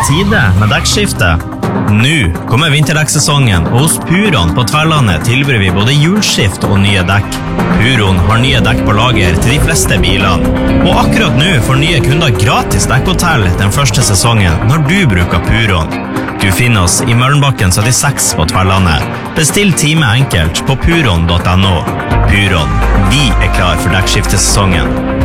tide med dekkskifte. Nå kommer vinterdeksesongen, og hos Puron på Tverlandet tilbyr vi både hjulskift og nye dekk. Puron har nye dekk på lager til de fleste bilene. Og akkurat nå får nye kunder gratis dekkhotell den første sesongen når du bruker Puron. Du finner oss i Møllenbakken 76 på Tverlandet. Bestill time enkelt på puron.no. Puron, vi klar for dekkskiftesesongen.